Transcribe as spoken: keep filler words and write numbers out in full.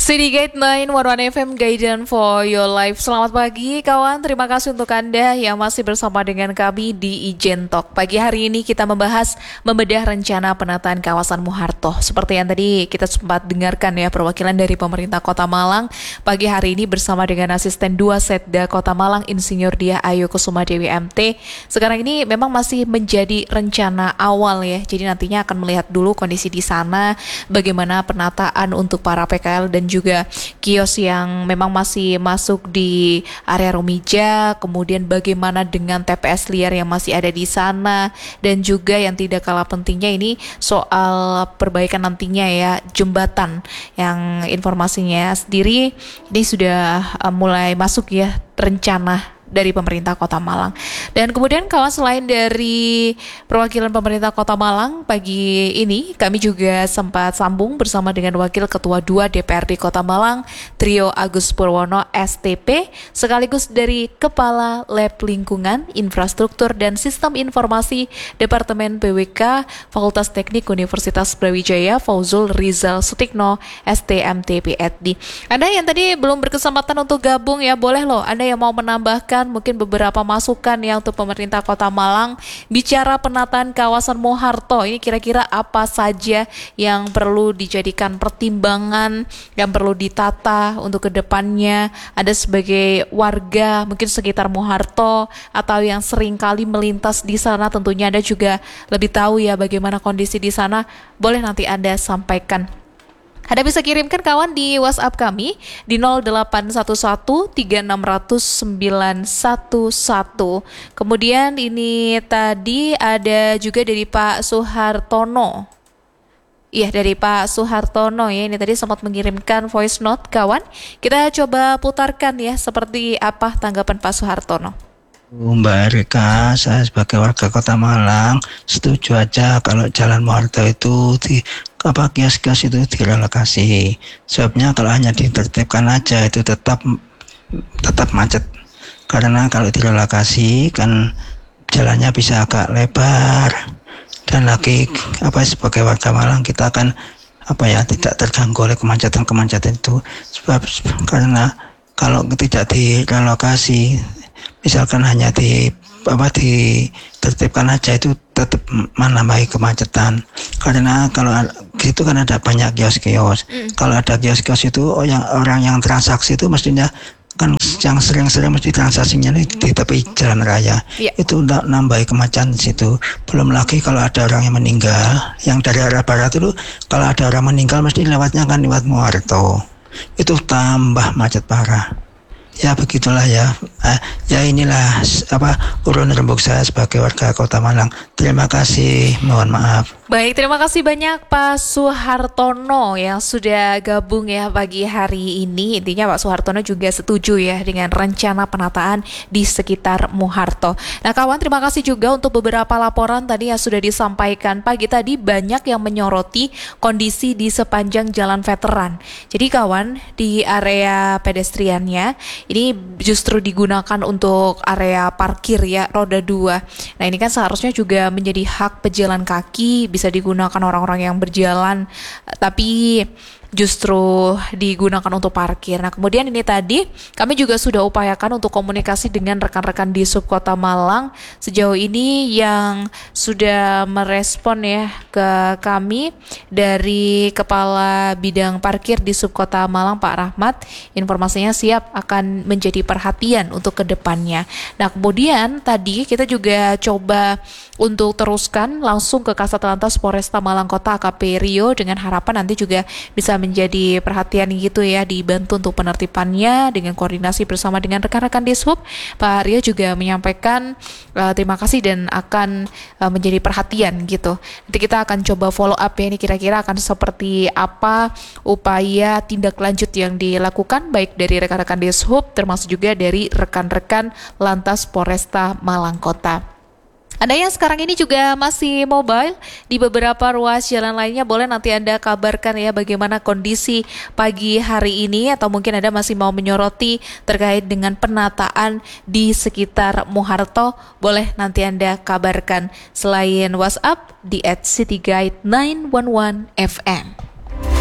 City Gate sembilan satu satu F M Guidance for Your Life. Selamat pagi kawan, terima kasih untuk Anda yang masih bersama dengan kami di Ijen Talk. Pagi hari ini kita membahas membedah rencana penataan kawasan Moharto. Seperti yang tadi kita sempat dengarkan ya, perwakilan dari pemerintah Kota Malang pagi hari ini bersama dengan asisten dua Setda Kota Malang Insinyur Diah Ayu Kusuma Dewi M T. Sekarang ini memang masih menjadi rencana awal ya, jadi nantinya akan melihat dulu kondisi di sana, bagaimana penataan untuk para P K L dan juga kios yang memang masih masuk di area Rumija, kemudian bagaimana dengan T P S liar yang masih ada di sana, dan juga yang tidak kalah pentingnya ini soal perbaikan nantinya ya, jembatan yang informasinya sendiri ini sudah uh, mulai masuk ya rencana dari pemerintah Kota Malang. Dan kemudian kawan, selain dari perwakilan pemerintah Kota Malang, pagi ini kami juga sempat sambung bersama dengan Wakil Ketua dua D P R D Kota Malang, Trio Agus Purwono S T P, sekaligus dari Kepala Lab Lingkungan, Infrastruktur dan Sistem Informasi Departemen P W K Fakultas Teknik Universitas Brawijaya, Fauzul Rizal Sutikno S T M T P H D. Anda yang tadi belum berkesempatan untuk gabung ya, boleh loh Anda yang mau menambahkan mungkin beberapa masukan ya untuk pemerintah Kota Malang bicara penataan kawasan Moharto. Ini kira-kira apa saja yang perlu dijadikan pertimbangan, yang perlu ditata untuk kedepannya. Ada sebagai warga mungkin sekitar Moharto atau yang sering kali melintas di sana, tentunya Anda juga lebih tahu ya bagaimana kondisi di sana. Boleh nanti Anda sampaikan. Anda bisa kirimkan kawan di WhatsApp kami di nol delapan satu satu tiga enam nol nol sembilan satu satu. Kemudian ini tadi ada juga dari Pak Suhartono. Iya, dari Pak Suhartono ya, ini tadi sempat mengirimkan voice note kawan. Kita coba putarkan ya, seperti apa tanggapan Pak Suhartono. Mbak Erika, saya sebagai warga Kota Malang setuju aja kalau Jalan Moharto itu di apa kios-kios itu direlokasi. Sebabnya kalau hanya ditertibkan aja itu tetap tetap macet. Karena kalau direlokasi kan jalannya bisa agak lebar, dan lagi apa sebagai warga Malang kita kan apa ya tidak terganggu oleh kemacetan-kemacetan itu. Sebab karena kalau tidak direlokasi, misalkan hanya di apa ditertibkan aja, itu tetap menambah kemacetan. Karena kalau gitu kan ada banyak kios-kios. Mm. Kalau ada kios-kios itu oh yang orang yang transaksi itu mestinya kan yang sering-sering mesti transaksinya di, di tepi jalan raya. Yeah. Itu nambah kemacetan di situ. Belum lagi kalau ada orang yang meninggal, yang dari arah barat itu kalau ada orang meninggal mesti lewatnya kan lewat Moharto. Itu tambah macet parah. Ya begitulah ya, eh, ya inilah apa urun rembuk saya sebagai warga Kota Malang. Terima kasih, mohon maaf. Baik, terima kasih banyak Pak Suhartono yang sudah gabung ya pagi hari ini. Intinya Pak Suhartono juga setuju ya dengan rencana penataan di sekitar Moharto. Nah kawan, terima kasih juga untuk beberapa laporan tadi yang sudah disampaikan pagi tadi. Banyak yang menyoroti kondisi di sepanjang Jalan Veteran. Jadi kawan, di area pedestriannya ini justru digunakan untuk area parkir ya, roda dua. Nah ini kan seharusnya juga menjadi hak pejalan kaki, bisa digunakan orang-orang yang berjalan, tapi justru digunakan untuk parkir. Nah kemudian ini tadi kami juga sudah upayakan untuk komunikasi dengan rekan-rekan di Sub Kota Malang. Sejauh ini yang sudah merespon ya ke kami dari Kepala Bidang Parkir di Sub Kota Malang Pak Rahmat, informasinya siap akan menjadi perhatian untuk kedepannya. Nah kemudian tadi kita juga coba untuk teruskan langsung ke Kasat Lantas Polresta Malang Kota A K P Rio, dengan harapan nanti juga bisa menjadi perhatian gitu ya, dibantu untuk penertibannya dengan koordinasi bersama dengan rekan-rekan di Sub. Pak Rio juga menyampaikan uh, terima kasih dan akan uh, menjadi perhatian gitu. Nanti kita akan coba follow up ya, ini kira-kira akan seperti apa upaya tindak lanjut yang dilakukan baik dari rekan-rekan di Sub termasuk juga dari rekan-rekan Lantas Polresta Malang Kota. Anda yang sekarang ini juga masih mobile di beberapa ruas jalan lainnya, boleh nanti Anda kabarkan ya bagaimana kondisi pagi hari ini, atau mungkin Anda masih mau menyoroti terkait dengan penataan di sekitar Moharto, boleh nanti Anda kabarkan selain WhatsApp di at City Guide sembilan satu satu F M.